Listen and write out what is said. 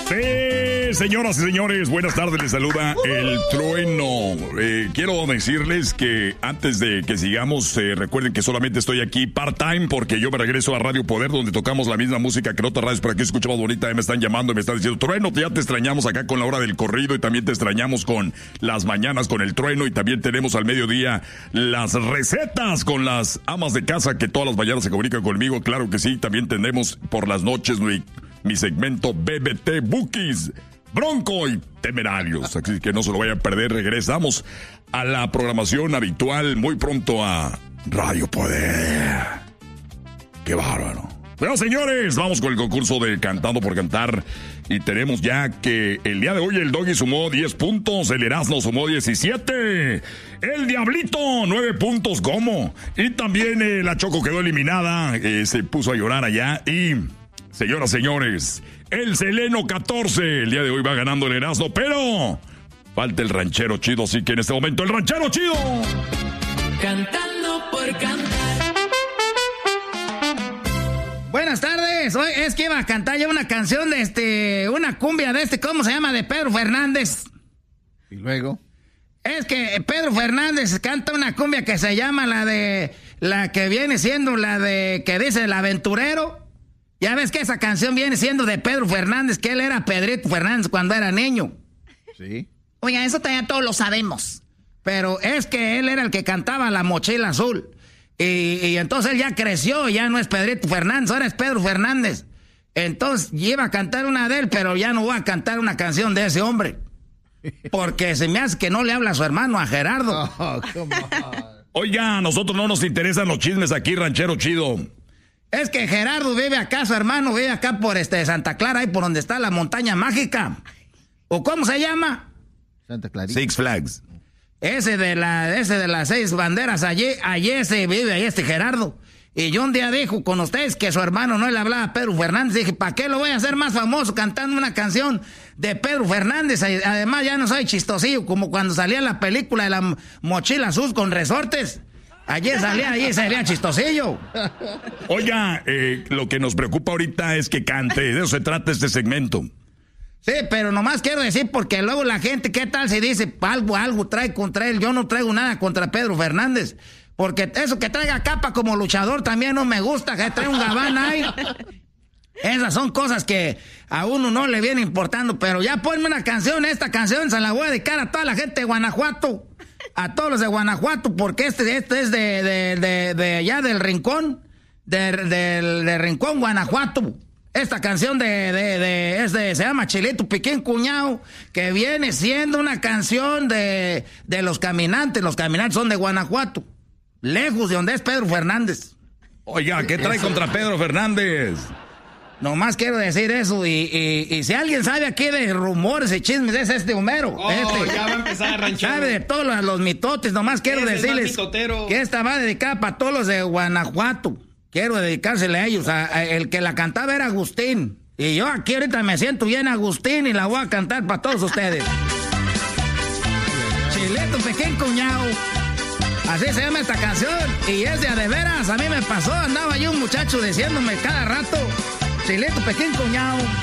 Sí, señoras y señores, buenas tardes, les saluda el Trueno. Quiero decirles que antes de que sigamos, recuerden que solamente estoy aquí part-time porque yo me regreso a Radio Poder, donde tocamos la misma música que en otras radios, pero aquí escuchamos bonita. Me están llamando y me están diciendo, Trueno, ya te extrañamos acá con la hora del corrido y también te extrañamos con las mañanas con el Trueno y también tenemos al mediodía las recetas con las amas de casa que todas las mañanas se comunican conmigo. Claro que sí, también tenemos por las noches mi segmento BBT Bookies, Bronco y Temerarios, así que no se lo vayan a perder. Regresamos a la programación habitual muy pronto a Radio Poder. ¡Qué bárbaro! Bueno, señores, vamos con el concurso de Cantando por Cantar y tenemos ya que el día de hoy el Doggy sumó 10 puntos, el Erasmo sumó 17, el Diablito 9 puntos, ¿cómo? Y también la Choco quedó eliminada, se puso a llorar allá y... Señoras, señores, el Seleno 14, el día de hoy va ganando el Erasmo, pero falta el Ranchero Chido, así que en este momento el Ranchero Chido. Cantando por cantar. Buenas tardes, hoy es que iba a cantar yo una canción de una cumbia de ¿cómo se llama? De Pedro Fernández. ¿Y luego? Es que Pedro Fernández canta una cumbia que se llama la que viene siendo la de, que dice el aventurero. Ya ves que esa canción viene siendo de Pedro Fernández, que él era Pedrito Fernández cuando era niño. Sí. Oiga, eso todavía todos lo sabemos. Pero es que él era el que cantaba La Mochila Azul. Y entonces él ya creció, ya no es Pedrito Fernández, ahora es Pedro Fernández. Entonces iba a cantar una de él, pero ya no voy a cantar una canción de ese hombre. Porque se me hace que no le habla a su hermano, a Gerardo. Oh, come on. Oiga, a nosotros no nos interesan los chismes aquí, Ranchero Chido. Es que Gerardo vive acá, su hermano vive acá por Santa Clara, ahí por donde está la montaña mágica. ¿O cómo se llama? Santa Clarita. Six Flags. Ese de las 6 banderas, allí ese vive, ahí Gerardo. Y yo un día dijo con ustedes que su hermano no le hablaba a Pedro Fernández. Dije, ¿para qué lo voy a hacer más famoso cantando una canción de Pedro Fernández? Además ya no soy chistosillo, como cuando salía la película de La Mochila Azul con resortes. Allí salía chistosillo. Oiga, lo que nos preocupa ahorita es que cante, de eso se trata este segmento. Sí, pero nomás quiero decir, porque luego la gente, ¿qué tal si dice algo trae contra él? Yo no traigo nada contra Pedro Fernández, porque eso que traiga capa como luchador también no me gusta, que trae un gabán ahí. Esas son cosas que a uno no le viene importando, pero ya ponme una canción, esta canción se la voy a dedicar a toda la gente de Guanajuato. A todos los de Guanajuato, porque este es de allá del Rincón, de Rincón, Guanajuato. Esta canción se llama Chilito Piquín Cuñado, que viene siendo una canción de los caminantes. Los caminantes son de Guanajuato, lejos de donde es Pedro Fernández. Oiga, ¿qué trae contra Pedro Fernández? Nomás quiero decir eso, y si alguien sabe aquí de rumores y chismes, es Homero. Ya va a empezar a ranchar. Sabe de todos los mitotes, nomás quiero decirles que esta va dedicada para todos los de Guanajuato. Quiero dedicársela a ellos. El que la cantaba era Agustín. Y yo aquí ahorita me siento bien Agustín y la voy a cantar para todos ustedes. Chilito Pequín Cuñado. Así se llama esta canción. Y es de veras, a mí me pasó. Andaba yo un muchacho diciéndome cada rato, Chilito Pequín Cuñado.